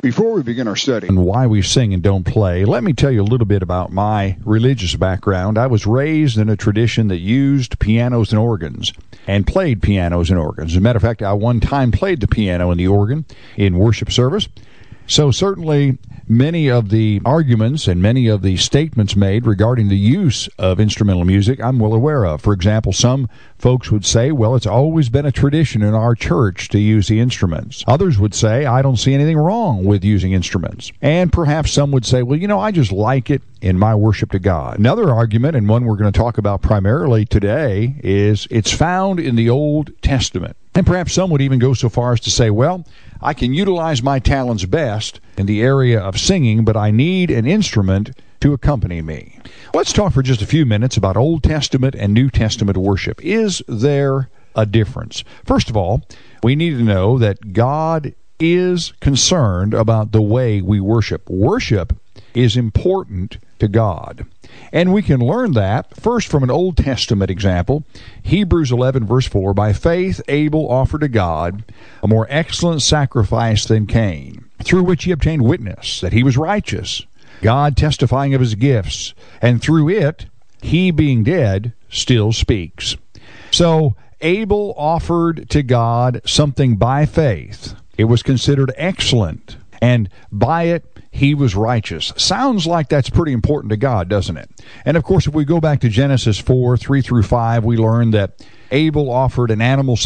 Before we begin our study and why we sing and don't play, let me tell you a little bit about my religious background. I was raised in a tradition that used pianos and organs and played pianos and organs. As a matter of fact, I one time played the piano and the organ in worship service. So certainly many of the arguments and many of the statements made regarding the use of instrumental music I'm well aware of. For example, some folks would say, well, it's always been a tradition in our church to use the instruments. Others would say, I don't see anything wrong with using instruments. And perhaps some would say, well, I just like it in my worship to God. Another argument, and one we're going to talk about primarily today, is it's found in the Old Testament. And perhaps some would even go so far as to say, well, I can utilize my talents best in the area of singing, but I need an instrument to accompany me. Let's talk for just a few minutes about Old Testament and New Testament worship. Is there a difference? First of all, we need to know that God is concerned about the way we worship. Worship is important to God. And we can learn that first from an Old Testament example. Hebrews 11, verse 4, by faith Abel offered to God a more excellent sacrifice than Cain, through which he obtained witness that he was righteous, God testifying of his gifts, and through it, he being dead, still speaks. So Abel offered to God something by faith. It was considered excellent, and by it, he was righteous. Sounds like that's pretty important to God, doesn't it? And of course, if we go back to Genesis 4, 3 through 5, we learn that Abel offered an animal